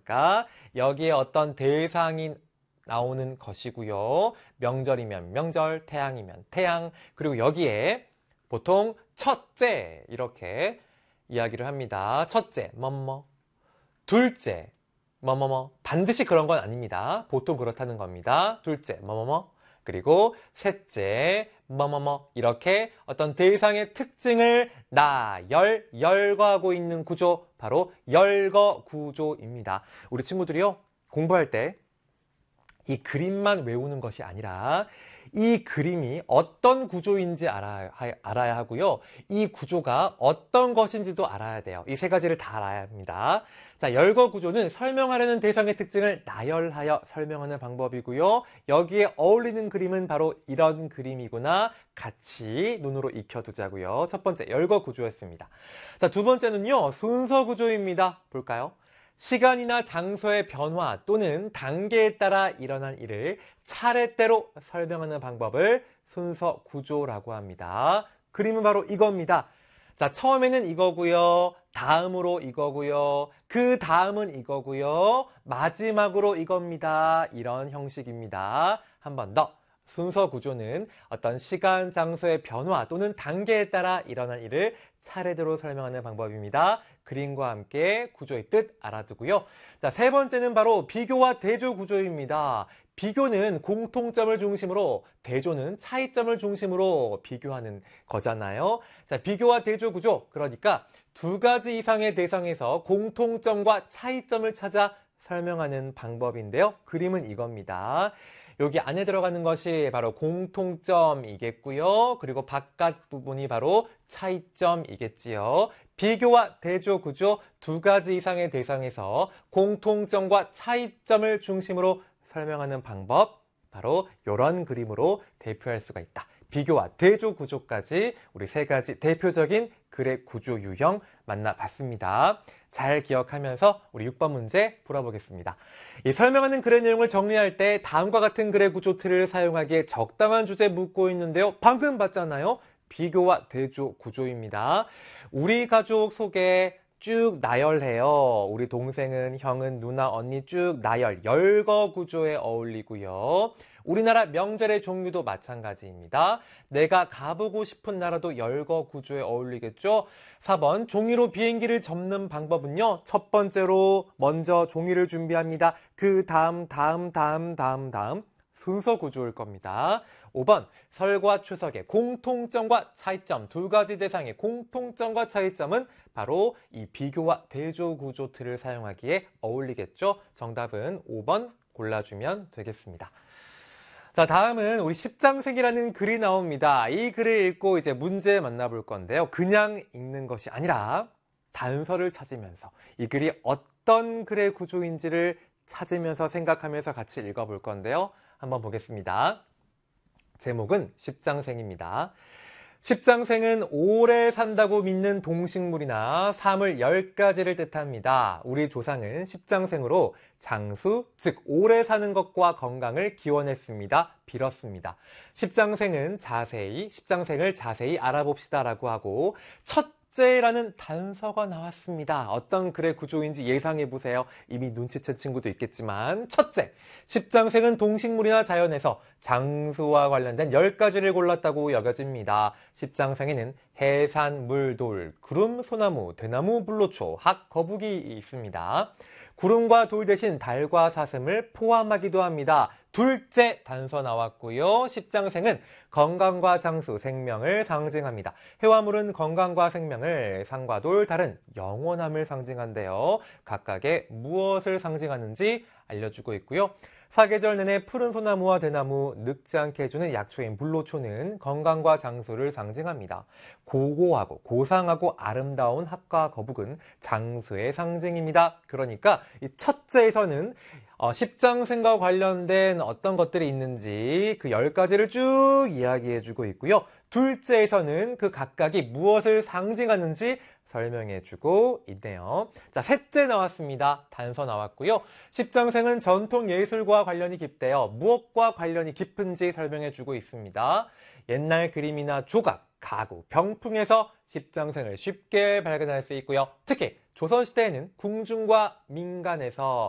그러니까 여기에 어떤 대상이 나오는 것이고요. 명절이면 명절, 태양이면 태양, 그리고 여기에 보통 첫째 이렇게 이야기를 합니다. 첫째, 뭐뭐, 둘째, 뭐뭐뭐, 반드시 그런 건 아닙니다. 보통 그렇다는 겁니다. 둘째, 뭐뭐뭐, 그리고 셋째, 뭐뭐뭐, 이렇게 어떤 대상의 특징을 열거하고 있는 구조, 바로 열거 구조입니다. 우리 친구들이요, 공부할 때 이 그림만 외우는 것이 아니라 이 그림이 어떤 구조인지 알아야 하고요. 이 구조가 어떤 것인지도 알아야 돼요. 이 세 가지를 다 알아야 합니다. 자, 열거 구조는 설명하려는 대상의 특징을 나열하여 설명하는 방법이고요. 여기에 어울리는 그림은 바로 이런 그림이구나 같이 눈으로 익혀두자고요. 첫 번째, 열거 구조였습니다. 자, 두 번째는요, 순서 구조입니다. 볼까요? 시간이나 장소의 변화 또는 단계에 따라 일어난 일을 차례대로 설명하는 방법을 순서 구조라고 합니다. 그림은 바로 이겁니다. 자, 처음에는 이거고요. 다음으로 이거고요. 그 다음은 이거고요. 마지막으로 이겁니다. 이런 형식입니다. 한 번 더. 순서 구조는 어떤 시간, 장소의 변화 또는 단계에 따라 일어난 일을 차례대로 설명하는 방법입니다. 그림과 함께 구조의 뜻 알아두고요. 자, 세 번째는 바로 비교와 대조 구조입니다. 비교는 공통점을 중심으로, 대조는 차이점을 중심으로 비교하는 거잖아요. 자, 비교와 대조 구조, 그러니까 두 가지 이상의 대상에서 공통점과 차이점을 찾아 설명하는 방법인데요. 그림은 이겁니다. 여기 안에 들어가는 것이 바로 공통점이겠고요. 그리고 바깥 부분이 바로 차이점이겠지요. 비교와 대조 구조 두 가지 이상의 대상에서 공통점과 차이점을 중심으로 설명하는 방법, 바로 이런 그림으로 대표할 수가 있다. 비교와 대조 구조까지 우리 세 가지 대표적인 글의 구조 유형 만나봤습니다. 잘 기억하면서 우리 6번 문제 풀어보겠습니다. 이 설명하는 글의 내용을 정리할 때 다음과 같은 글의 구조 틀을 사용하기에 적당한 주제 묻고 있는데요. 방금 봤잖아요. 비교와 대조 구조입니다. 우리 가족 소개 쭉 나열해요. 우리 동생은, 형은, 누나, 언니 쭉 나열, 열거 구조에 어울리고요. 우리나라 명절의 종류도 마찬가지입니다. 내가 가보고 싶은 나라도 열거 구조에 어울리겠죠. 4번, 종이로 비행기를 접는 방법은요. 첫 번째로 먼저 종이를 준비합니다. 그 다음 순서 구조일 겁니다. 5번, 설과 추석의 공통점과 차이점, 두 가지 대상의 공통점과 차이점은 바로 이 비교와 대조 구조 틀을 사용하기에 어울리겠죠. 정답은 5번 골라주면 되겠습니다. 자, 다음은 우리 십장생이라는 글이 나옵니다. 이 글을 읽고 이제 문제 만나볼 건데요. 그냥 읽는 것이 아니라 단서를 찾으면서 이 글이 어떤 글의 구조인지를 찾으면서 생각하면서 같이 읽어볼 건데요. 한번 보겠습니다. 제목은 십장생입니다. 십장생은 오래 산다고 믿는 동식물이나 사물 10가지를 뜻합니다. 우리 조상은 십장생으로 장수, 즉 오래 사는 것과 건강을 기원했습니다. 빌었습니다. 십장생을 자세히 알아봅시다라고 하고 첫째라는 단서가 나왔습니다. 어떤 글의 구조인지 예상해보세요. 이미 눈치챈 친구도 있겠지만 첫째, 십장생은 동식물이나 자연에서 장수와 관련된 10가지를 골랐다고 여겨집니다. 십장생에는 해산, 물, 돌, 구름, 소나무, 대나무, 불로초, 학, 거북이 있습니다. 구름과 돌 대신 달과 사슴을 포함하기도 합니다. 둘째 단서 나왔고요. 십장생은 건강과 장수, 생명을 상징합니다. 해화물은 건강과 생명을, 상과 돌, 달은 영원함을 상징한대요. 각각의 무엇을 상징하는지 알려주고 있고요. 사계절 내내 푸른 소나무와 대나무, 늙지 않게 해주는 약초인 불로초는 건강과 장수를 상징합니다. 고고하고 고상하고 아름다운 학과 거북은 장수의 상징입니다. 그러니까 이 첫째에서는 십장생과 관련된 어떤 것들이 있는지 그 10가지를 쭉 이야기해주고 있고요. 둘째에서는 그 각각이 무엇을 상징하는지 설명해주고 있네요. 자, 셋째 나왔습니다. 단서 나왔고요. 십장생은 전통 예술과 관련이 깊대요. 무엇과 관련이 깊은지 설명해주고 있습니다. 옛날 그림이나 조각, 가구, 병풍에서 십장생을 쉽게 발견할 수 있고요. 특히 조선시대에는 궁중과 민간에서